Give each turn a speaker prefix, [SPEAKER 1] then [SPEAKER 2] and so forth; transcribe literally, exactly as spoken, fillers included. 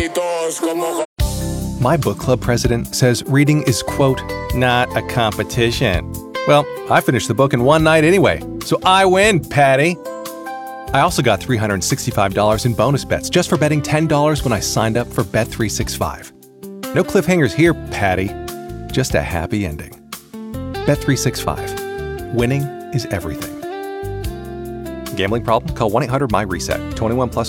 [SPEAKER 1] My book club president says reading is, quote, not a competition. Well, I finished the book in one night anyway, so I win, Patty. I also got three hundred sixty-five dollars in bonus bets just for betting ten dollars when I signed up for Bet three sixty-five. No cliffhangers here, Patty. Just a happy ending. Bet three sixty-five. Winning is everything. Gambling problem? Call one eight hundred M Y RESET. twenty-one plus